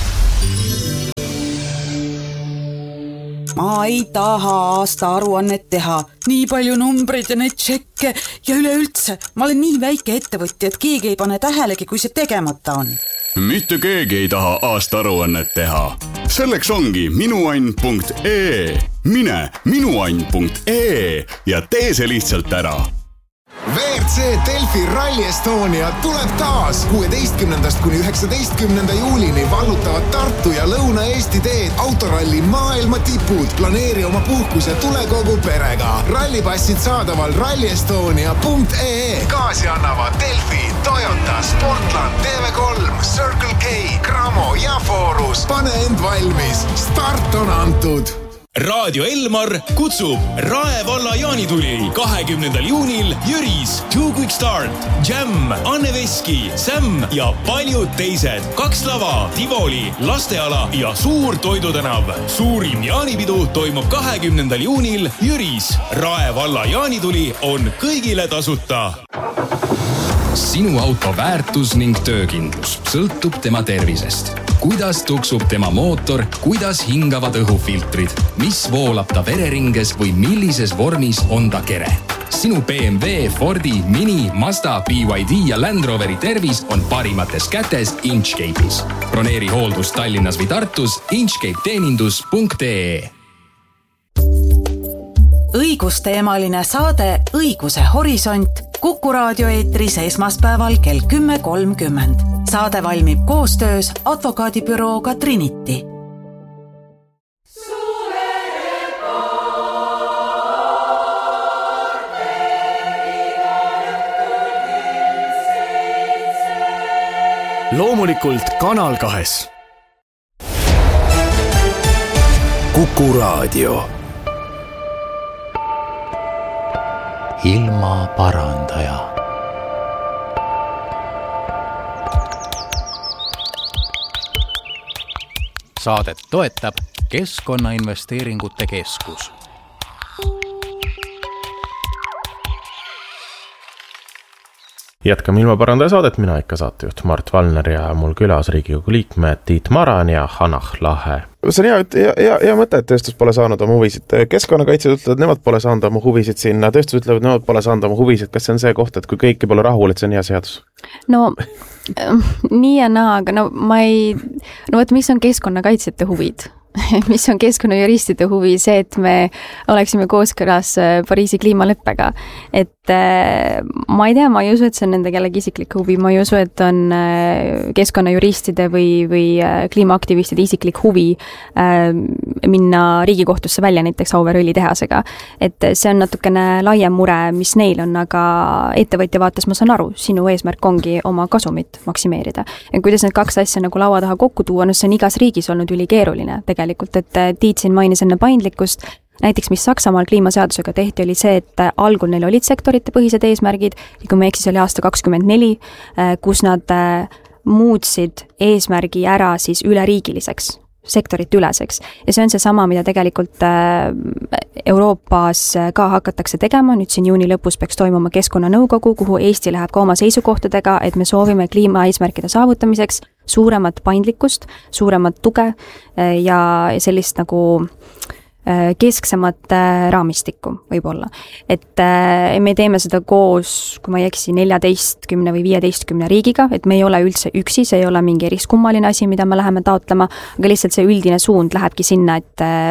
Speaker 8: Ma ei taha aasta aruannet teha, nii palju numbreid ja neid tšekke ja üleüldse, ma olen nii väike ettevõtja, et keegi ei pane tähelegi, kui see tegemata on.
Speaker 9: Mitte keegi ei taha aasta aruannet teha. Selleks ongi minuann punkt ee. Mine minuann punkt ee ja tee see lihtsalt ära.
Speaker 6: V R C Delfi Rally Estonia tuleb taas kuueteistkümnendast kuni üheksateistkümnenda juulini vallutavad Tartu ja Lõuna-Eesti teed autoralli maailma tipud. Planeeri oma puhkus ja tule kogu perega. Rallipassid saadaval rally estonia punkt ee. Kaasi annavad Delfi, Toyota, Sportland, T V kolm, Circle K, Gramo ja Forus. Pane end valmis. Start on antud.
Speaker 10: Raadio Elmar kutsub Rae valla jaanituli kahekümnendal juunil Jüris, Two Quick Start, Jam, Anne Veski, Sam ja paljud teised. Kaks lava, Tivoli, lasteala ja suur toidutänav. Suurim jaanipidu toimub kahekümnendal juunil Jüris. Rae valla jaanituli on kõigile tasuta.
Speaker 11: Sinu auto väärtus ning töökindlus sõltub tema tervisest. Kuidas tuksub tema mootor, kuidas hingavad õhufiltrid, mis voolab ta vereringes või millises vormis on ta kere. Sinu B M W, Fordi, Mini, Mazda, B Y D ja Land Roveri tervis on parimates kätes Inchcape'is. Broneeri hooldus Tallinnas või Tartus inchcape teenindus punkt ee.
Speaker 8: Õigusteemaline saade Õiguse horisont Kuku raadio eetris esmaspäeval kell kümme kolmkümmend. Saade valmib koostöös advokaadibürooga Trinity.
Speaker 10: Loomulikult Kanal kahes.
Speaker 6: Kuku raadio.
Speaker 12: Ilma parandaja. Saadet toetab Keskkonnainvesteeringute Keskus.
Speaker 2: Jätkame Ilma parandaja saadet, mina ikka saatejuht Mart Valner ja mul külas Riigikogu liikmed Tiit Maran ja Hanah Lahe. See on hea, hea, hea, hea mõte, et tööstus pole saanud oma huvisid. Keskkonnakaitsjad ütlevad, et nemad pole saanud oma huvisid sinna. Tööstus ütlevad, et nemad pole saanud oma huvisid. Kas see on see koht, et kui kõiki pole rahul, et see on hea seadus?
Speaker 3: No, nii ja naa, aga no ma ei... No võt, mis on keskkonnakaitsjate huvid? Mis on keskkonnajuristide huvi? See, et me oleksime kooskõlas Pariisi kliimaleppega. Et ma ei tea, ma ei usu, et see on nende kellegi isiklik huvi. Ma ei usu, et on keskkonnajuristide või, või kliimaaktivistide isiklik huvi minna Riigikohtusse välja näiteks Auvere õlitehasega. Et see on natukene laiem mure, mis neil on, aga ettevõtja vaates ma saan aru, sinu eesmärk ongi oma kasumit maksimeerida. Ja kuidas need kaks asja nagu laua taha kokku tuua, no see on igas riigis olnud ülikeeruline tegelikult, et Tiit siin mainis enne paindlikkust. Näiteks, mis Saksamaal kliimaseadusega tehti, oli see, et algul neil olid sektorite põhised eesmärgid, kui me eksis oli aasta kakskümmend neli, kus nad muutsid eesmärgi ära siis üleriigiliseks, sektorite üleseks. Ja see on see sama, mida tegelikult Euroopas ka hakatakse tegema. Nüüd siin juuni lõpus peaks toimuma keskkonnanõukogu, kuhu Eesti läheb ka oma seisukohtadega, et me soovime kliimaeesmärkide saavutamiseks suuremat paindlikkust, suuremat tuge ja sellist nagu kesksemat raamistikku võib-olla. Et me teeme seda koos, kui ma ei eksi, neljateistkümne või viieteistkümne riigiga, et me ei ole üldse üksi, see ei ole mingi eriskummaline asi, mida me läheme taotlema, aga lihtsalt see üldine suund lähebki sinna, et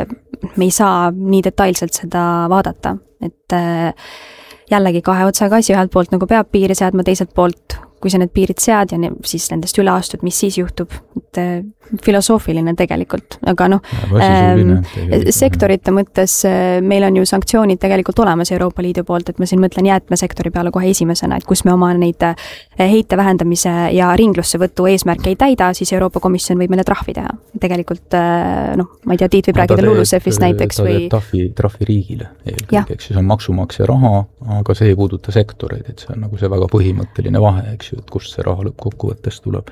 Speaker 3: me ei saa nii detailselt seda vaadata, et jällegi kahe otsaga asi, ühelt poolt nagu peab piiri seadma, teiselt poolt kui sa need piirid sead ja ne, siis nendest üle astud, mis siis juhtub, et filosoofiline tegelikult, aga noh, ähm, sektorite mõttes meil on ju sanktsioonid tegelikult olemas Euroopa Liidu poolt, et ma siin mõtlen jäätmesektori peale kohe esimesena, et kus me oma neid heite vähendamise ja ringlusse võtu eesmärke ei täida, siis Euroopa Komisjon võib meile trahvi teha. Tegelikult, noh, ma ei tea, Tiit võib rääkida LULUCEF-ist näiteks või...
Speaker 1: Trahvi, trahvi riigile eelkõige, eks see on maksumaksja raha, aga see ei puuduta sektoreid, et see on nagu see väga põhimõtteline vahe, eks ju, et kust see raha lõppkokkuvõttes tuleb.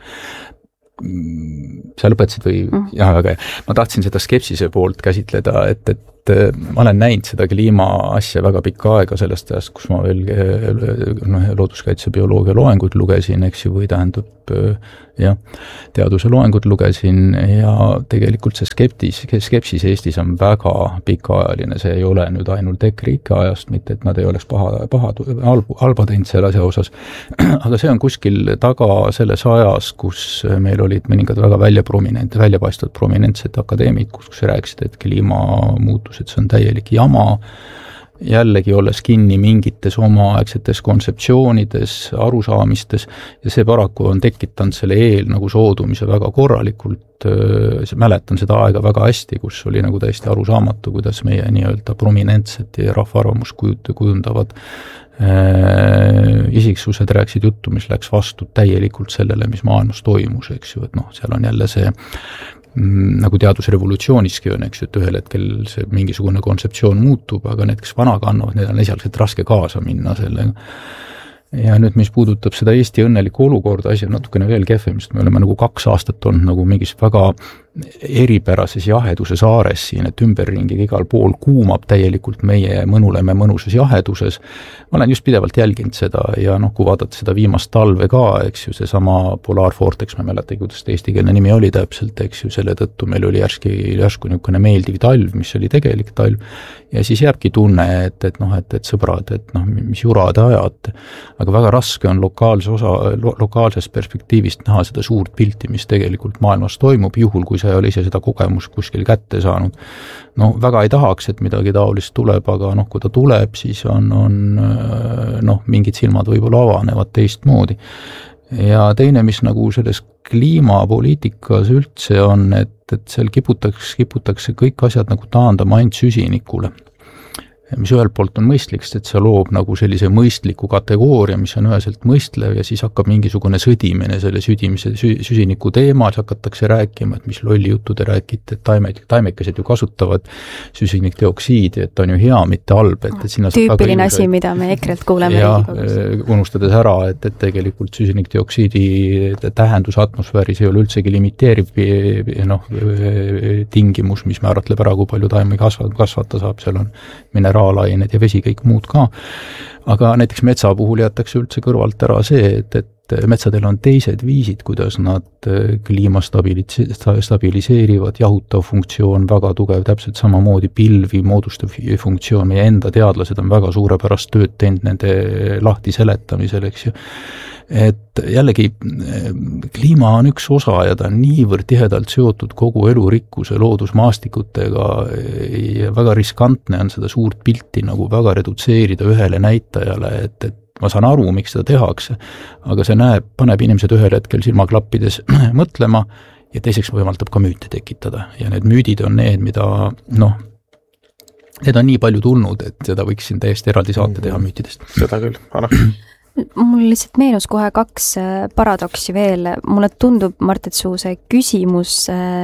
Speaker 1: Sa lõpetasid või mm. jah, aga ma tahtsin seda skepsise poolt käsitleda, et, et ma olen näinud seda kliima asja väga pikka aega sellest ajast, kus ma veel no, looduskaitse bioloogia loenguid lugesin, eks ju, või tähendab jah, teaduse loengut lugesin ja tegelikult see skeptis, skepsis Eestis on väga pikaajaline, see ei ole nüüd ainult EKRIIKE ajast, mitte et nad ei oleks paha, paha, halbu, halba teinud selle asja osas, aga see on kuskil taga selles ajas, kus meil olid mõningad väga välja prominent, väljapaistvad prominentsed akadeemikud, kus rääkisid, et kliimamuutused, see on täielik jama, jällegi olles kinni mingites omaaegsetes kontseptsioonides, arusaamistes ja see paraku on tekitanud selle eel nagu soodumise väga korralikult, mäletan seda aega väga hästi, kus oli nagu täiesti arusaamatu, kuidas meie nii-öelda prominentsed ja rahvaarvamus kujundavad äh, isiksused rääkisid juttu, mis läks vastu täielikult sellele, mis maailmas toimus, eks ju, et noh, seal on jälle see nagu teadusrevolutsiooniski on, eks ju, et ühel hetkel see mingisugune kontseptsioon muutub, aga need, kes vana kannavad, need on esialgselt raske kaasa minna sellega. Ja nüüd, mis puudutab seda Eesti õnnelikku olukorda, asi on natukene veel kehvem, sest me oleme nagu kaks aastat olnud nagu mingis väga eripärases jaheduse saares siin, et ümberringi igal pool kuumab täielikult meie mõnuleme mõnusas jaheduses. Ma olen just pidevalt jälginud seda ja noh, kui vaadata seda viimast talve ka, eks ju, see sama polaarvortex, ma mäletan, kuidas eestikeelne nimi oli täpselt, eks ju, selle tõttu meil oli järski, järsku niisugune meeldiv talv, mis oli tegelik talv ja siis jääbki tunne, et, et noh, et, et sõbrad, et noh, mis jura te ajate, aga väga raske on lokaalse osa, lo, lokaalsest perspektiivist näha seda suurt pilti, mis tegelikult maailmas toimub, juhul kui sa ei ole ise seda kogemust kuskil kätte saanud. No väga ei tahaks, et midagi taolist tuleb, aga noh, kui ta tuleb, siis on, on noh, mingid silmad võib-olla avanevad teistmoodi. Ja teine, mis nagu selles kliimapoliitikas üldse on, et, et seal kiputakse, kiputakse kõik asjad nagu taandama ainult süsinikule. Mis ühelt poolt on mõistlik, sest see loob nagu sellise mõistliku kategooria, mis on üheselt mõistlev ja siis hakkab mingisugune sõdimine selle südimise süsiniku teemal, hakatakse rääkima, et mis lolli juttu te räägite, et taimed, taimekesed ju kasutavad süsinikdioksiidi, et on ju hea, mitte halb. Et, et
Speaker 3: tüüpiline asi, mida me EKRE-lt kuuleme
Speaker 1: ja, Riigikogus. Unustades ära, et, et tegelikult süsinikdioksiidi tähendus atmosfääris ei ole üldsegi limiteeriv noh, tingimus, mis määratleb ära, kui palju taimi kasvat, kasvata saab, seal on mineraal ained ja vesi, kõik muud ka. Aga näiteks metsa puhul jätakse üldse kõrvalt ära see, et, et metsadel on teised viisid, kuidas nad kliima stabiliseerivad, jahutav funktsioon, väga tugev, täpselt samamoodi pilvi moodustav funktsioon, meie enda teadlased on väga suurepärast tööd teinud nende lahti seletamisel, eks ju. Et jällegi kliima on üks osa ja ta on niivõrd tihedalt seotud kogu elurikkuse loodusmaastikutega ja väga riskantne on seda suurt pilti nagu väga redutseerida ühele näitajale, et, et ma saan aru, miks seda tehakse, aga see näeb, paneb inimesed ühel hetkel silmaklappides mõtlema ja teiseks võimaldab ka müüte tekitada ja need müüdid on need, mida noh, need on nii palju tulnud, et seda võiksin täiesti eraldi saate teha müütidest.
Speaker 2: Seda küll, Anna.
Speaker 3: Mul lihtsalt meenus kohe kaks paradoksi veel. Mulle tundub, Mart, et su see küsimus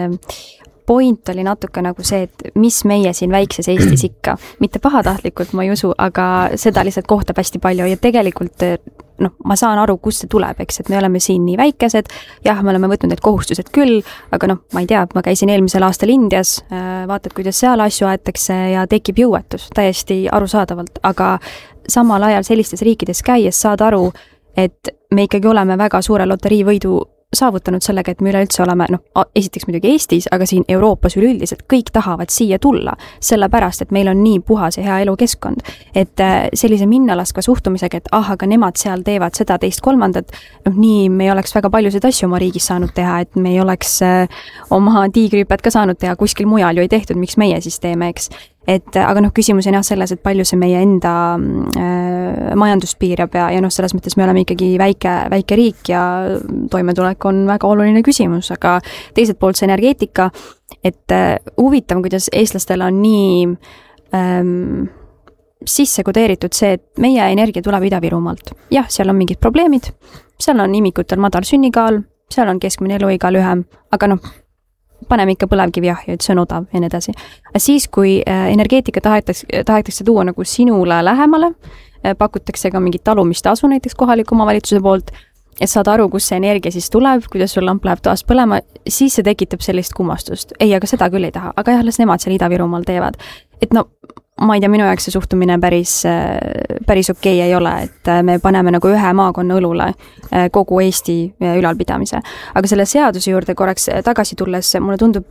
Speaker 3: point oli natuke nagu see, et mis meie siin väikses Eestis ikka, mitte pahatahtlikult ma ei usu, aga seda lihtsalt kohtab hästi palju ja tegelikult noh, ma saan aru, kust see tuleb, eks, et me oleme siin nii väikesed, jah, me oleme võtnud need kohustused küll, aga noh, ma ei tea, ma käisin eelmisel aastal Indias, vaatad, kuidas seal asju aetakse ja tekib jõuetus täiesti arusaadavalt, aga samal ajal sellistes riikides käies saad aru, et me ikkagi oleme väga suure loteriivõidu saavutanud sellega, et me üleüldse oleme, noh, esiteks muidugi Eestis, aga siin Euroopas üleüldiselt kõik tahavad siia tulla, sellepärast, et meil on nii puhas ja hea elukeskkond. Et sellise minnalaskva suhtumisega, et ah, aga nemad seal teevad seda teist kolmandat, noh, nii me ei oleks väga paljusid asju oma riigis saanud teha, et me ei oleks oma tiigrihüpet ka saanud teha, kuskil mujal ju ei tehtud, miks meie siis teeme, eks. Et aga noh, küsimus on jah selles, et palju see meie enda äh, majandust piirab ja, ja noh, selles mõttes me oleme ikkagi väike, väike riik ja toimetulek on väga oluline küsimus, aga teiselt poolt see energeetika, et äh, huvitav, kuidas eestlastel on nii ähm, sisse kodeeritud see, et meie energia tuleb Ida-Virumaalt. Jah, seal on mingid probleemid, seal on imikutel madal sünnikaal, seal on keskmine eluiga lühem, aga noh, paneme ikka põlevkivi ahju, et see on odav ja nii edasi. Siis, kui energeetika tahetakse, tahetakse tuua nagu sinule lähemale, pakutakse ka mingit talumistasu näiteks kohaliku omavalitsuse poolt, et saad aru, kus see energia siis tuleb, kuidas sul lamp läheb toast põlema, siis see tekitab sellist kummastust. Ei, aga seda küll ei taha, aga jah, las nemad seal Ida-Virumaal teevad. Et no, ma ei tea, minu jaoks see suhtumine päris, päris okei ei ole, et me paneme nagu ühe maakonna õlule kogu Eesti ülalpidamise. Aga selle seaduse juurde korraks tagasi tulles, mulle tundub,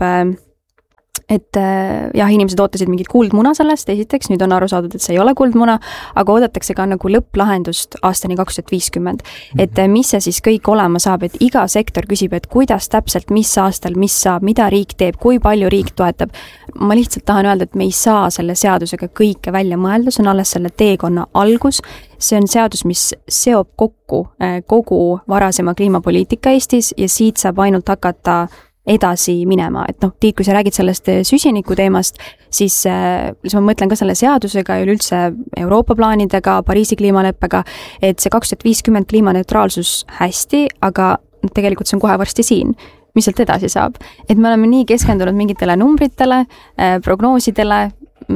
Speaker 3: et jah, inimesed ootasid mingit kuldmuna sellest, esiteks, nüüd on aru saadud, et see ei ole kuldmuna, aga oodatakse ka nagu lõpplahendust aastani kaks tuhat viiskümmend. Et mis see siis kõik olema saab, et iga sektor küsib, et kuidas täpselt, mis aastal, mis saab, mida riik teeb, kui palju riik toetab. Ma lihtsalt tahan öelda, et me ei saa selle seadusega kõike välja mõelda, see on alles selle teekonna algus. See on seadus, mis seob kokku kogu varasema kliimapoliitika Eestis ja siit saab ainult hakata edasi minema, et noh, Tiit, kui sa räägid sellest süsiniku teemast, siis, siis ma mõtlen ka selle seadusega ja üleüldse Euroopa plaanidega, Pariisi kliimaleppega, et see kaks tuhat viiskümmend kliimaneutraalsus hästi, aga tegelikult see on kohe varsti siin. Mis sealt edasi saab? Et me oleme nii keskendunud mingitele numbritele, prognoosidele,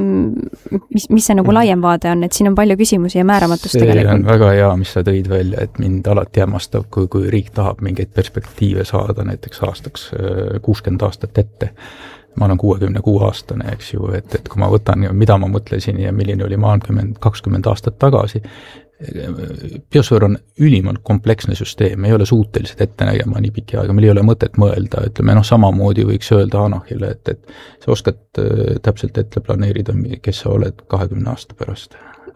Speaker 3: mis, mis see nagu laiem vaade on, et siin on palju küsimusi ja määramatust
Speaker 1: see
Speaker 3: tegelikult.
Speaker 1: See on väga hea, mis sa tõid välja, et mind alati hämmastab, kui, kui riik tahab mingeid perspektiive saada näiteks aastaks kuuskümmend aastat ette. Ma olen kuuekümne kuue aastane, eks ju, et, et kui ma võtan, mida ma mõtlesin ja milline oli maailm kakskümmend aastat tagasi, biosfäär on ülimalt kompleksne süsteem, ei ole suutelised ette nägema nii pikki aega, meil ei ole mõtet mõelda, ütleme, noh, samamoodi võiks öelda Anahile, et, et sa oskad täpselt ette planeerida, kes sa oled kahekümne aasta pärast.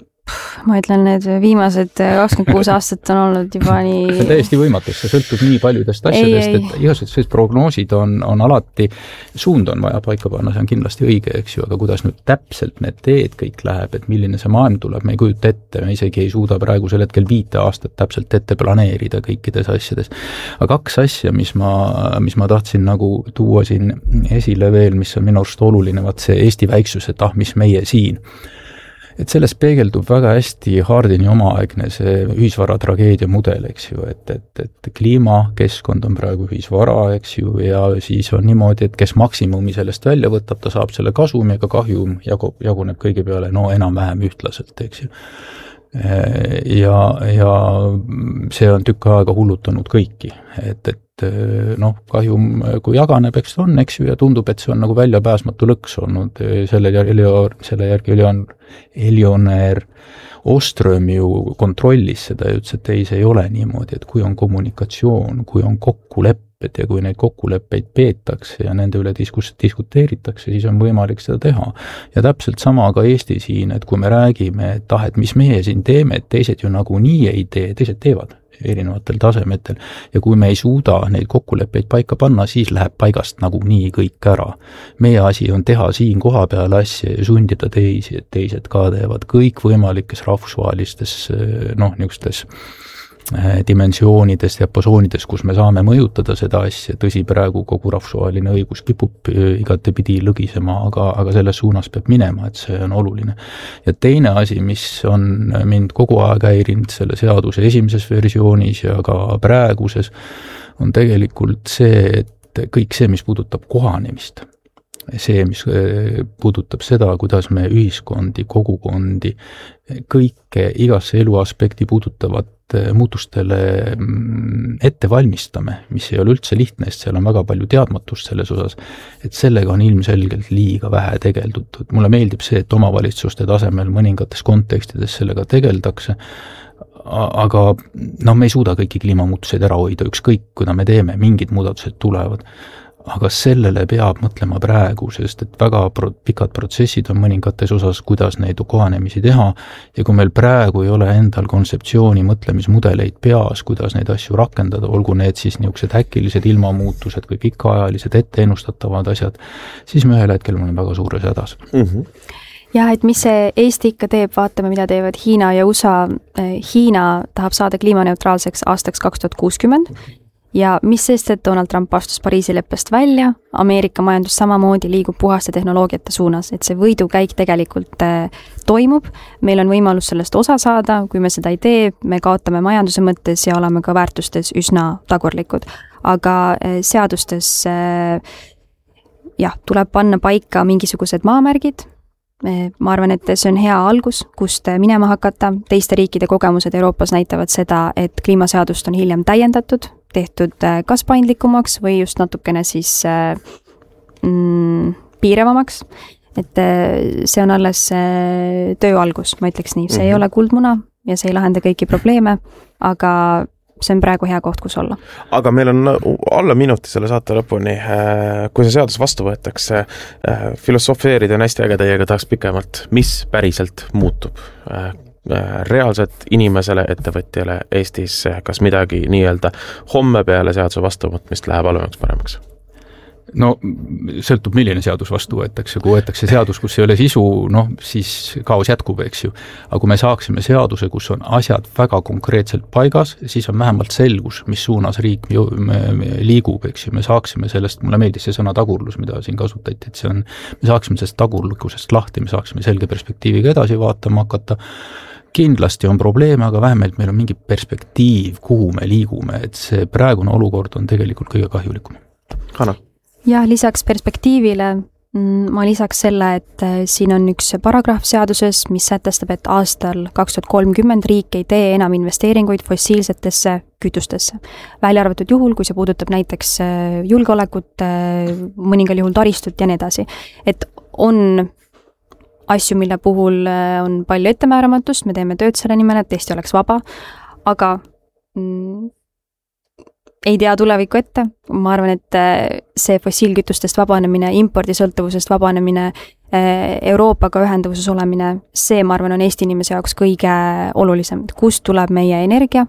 Speaker 3: Ma ütlen, need viimased kakskümmend kuus aastat on olnud juba nii...
Speaker 1: See on täiesti võimatus, see sõltub nii paljudest asjadest, ei, ei. et igasugused prognoosid on, on alati, suund on vaja paika panna, see on kindlasti õige, eks ju, aga kuidas nüüd täpselt need teed kõik läheb, et milline see maailm tuleb, me ei kujuta ette, me isegi ei suuda praegusel hetkel viite aastat täpselt ette planeerida kõikides asjades. Aga kaks asja, mis ma, mis ma tahtsin nagu tuua siin esile veel, mis on minu arust oluline, vaat see Eesti väiksus, et ah, mis meie siin. Et selles peegeldub väga hästi Hardini omaaegne see ühisvara tragoodia mudel, eks ju, et, et, et kliimakeskkond on praegu ühisvara, eks ju, ja siis on niimoodi, et kes maksimumi sellest välja võtab, ta saab selle kasumi, aga kahjum jagu, jaguneb kõige peale, no enam-vähem ühtlaselt, eks ju. Ja, ja see on tükk aega hullutanud kõiki, et, et noh, kahjum kui jaganeb, eks on, eks ju, ja tundub, et see on nagu väljapääsmatu lõks olnud, selle, selle järgi oli on Elioneer Oström ju kontrollis seda ja ütles, et ei, see ei ole niimoodi, et kui on kommunikatsioon, kui on kokkulepped ja kui neid kokkuleppeid peetakse ja nende üle diskus, diskuteeritakse, siis on võimalik seda teha. Ja täpselt sama ka Eesti siin, et kui me räägime, et ah, et mis meie siin teeme, et teised ju nagu nii ei tee, teised teevad erinevatel tasemetel ja kui me ei suuda neid kokkuleppeid paika panna, siis läheb paigast nagu nii kõik ära. Meie asi on teha siin koha peal asja ja sundida teisi, et teised ka teevad kõik võimalikes rahvusvahelistes noh, niisugustes dimensioonides, diapasoonides, kus me saame mõjutada seda asja, tõsi praegu kogu rahvusvaheline õigus kipub igatepidi lõgisema, aga, aga selles suunas peab minema, et see on oluline. Ja teine asi, mis on mind kogu aeg häirinud selle seaduse esimeses versioonis ja ka praeguses, on tegelikult see, et kõik see, mis puudutab kohanemist, see, mis puudutab seda, kuidas me ühiskondi, kogukondi, kõike igasse eluaspekti puudutavat muutustele ette valmistame, mis ei ole üldse lihtne, sest seal on väga palju teadmatust selles osas, et sellega on ilmselgelt liiga vähe tegeldud. Mulle meeldib see, et omavalitsuste tasemel mõningates kontekstides sellega tegeldakse, aga noh, me ei suuda kõiki kliimamuutuseid ära hoida, ükskõik, kuna me teeme, mingid muudatused tulevad. Aga sellele peab mõtlema praegu, sest et väga pro- pikad protsessid on mõningates osas, kuidas neid kohanemisi teha, ja kui meil praegu ei ole endal kontseptsiooni mõtlemismudeleid peas, kuidas neid asju rakendada, olgu need siis niisugused äkilised ilmamuutused või pikaajalised etteennustatavad asjad, siis me ühel hetkel oleme väga suures hädas.
Speaker 2: Mm-hmm.
Speaker 3: jah, et mis see Eesti ikka teeb, vaatame, mida teevad Hiina ja U S A. Hiina tahab saada kliimaneutraalseks aastaks kaks tuhat kuuskümmend ja mis sest, et Donald Trump astus Pariisi leppest välja, Ameerika majandus samamoodi liigub puhaste tehnoloogiate suunas, et see võidukäik tegelikult toimub, meil on võimalus sellest osa saada, kui me seda ei tee, me kaotame majanduse mõttes ja oleme ka väärtustes üsna tagurlikud. Aga seadustes jah, tuleb panna paika mingisugused maamärgid, ma arvan, et see on hea algus, kust minema hakata, teiste riikide kogemused Euroopas näitavad seda, et kliimaseadust on hiljem täiendatud, tehtud kas paindlikumaks või just natukene siis mm, piiravamaks, et see on alles töö algus, ma ütleks nii, see mm-hmm. ei ole kuldmuna ja see ei lahenda kõiki probleeme, aga see on praegu hea koht, kus olla.
Speaker 2: Aga meil on alla minuti selle saate lõpuni, kui see seadus vastu võetakse, filosofeerida on hästi äge, teiega tahaks pikemalt, mis päriselt muutub? Reaalselt inimesele, ettevõtjale Eestis, kas midagi nii-öelda homme peale seaduse vastuvõtmist läheb halvemaks paremaks?
Speaker 1: No sõltub, milline seadus vastu võetakse, kui võetakse seadus, kus ei ole sisu, noh, siis kaos jätkub, eks ju. Aga kui me saaksime seaduse, kus on asjad väga konkreetselt paigas, siis on vähemalt selgus, mis suunas riik liigub, eks ju. Me saaksime sellest, mulle meeldis see sõna tagurlus, mida siin kasutati, et see on, me saaksime sellest tagurlikkusest lahti, me saaksime selge perspektiiviga edasi vaatama hakata. Kindlasti on probleeme, aga vähemalt meil on mingi perspektiiv, kuhu me liigume, et see praegune olukord on tegelikult kõige kahjulikum.
Speaker 2: Hanna?
Speaker 3: Ja lisaks perspektiivile ma lisaks selle, et siin on üks paragrahv seaduses, mis sätestab, et aastal kaks tuhat kolmkümmend riik ei tee enam investeeringuid fossiilsetesse kütustesse. Välja arvatud juhul, kui see puudutab näiteks julgeolekut, mõningal juhul taristut ja nii edasi. Et on asju, mille puhul on palju ettemääramatust, me teeme tööd selle nimel, et Eesti oleks vaba, aga mm, ei tea tuleviku ette, ma arvan, et see fossiilkütustest vabanemine, impordisõltuvusest vabanemine, Euroopaga ühendavuses olemine, see, ma arvan, on Eesti inimese jaoks kõige olulisem, kust tuleb meie energia,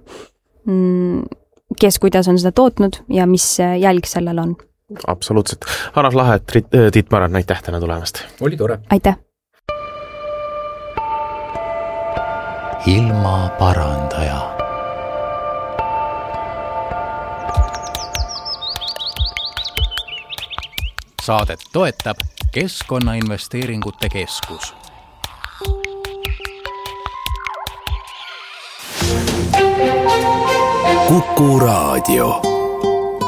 Speaker 3: kes kuidas on seda tootnud ja mis jälg sellel on.
Speaker 2: Absoluutselt. Hannas Lahe, Tiit Maran, aitäh täna tulemast.
Speaker 1: Oli tore.
Speaker 3: Aitäh.
Speaker 12: Ilma parandaja. Saadet toetab Keskkonnainvesteeringute Keskus.
Speaker 6: Kuku Raadio.